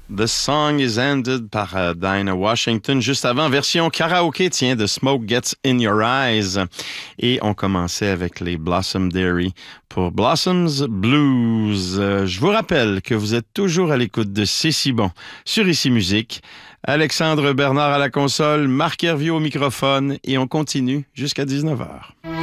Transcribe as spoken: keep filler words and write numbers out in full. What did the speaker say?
The Song is Ended par euh, Dinah Washington. Juste avant, version karaoké, tiens, The Smoke Gets in Your Eyes. Et on commençait avec les Blossom Dairy pour Blossoms Blues. Euh, je vous rappelle que vous êtes toujours à l'écoute de C'est si bon sur Ici Musique. Alexandre Bernard à la console, Marc Hervieux au microphone et on continue jusqu'à dix-neuf heures.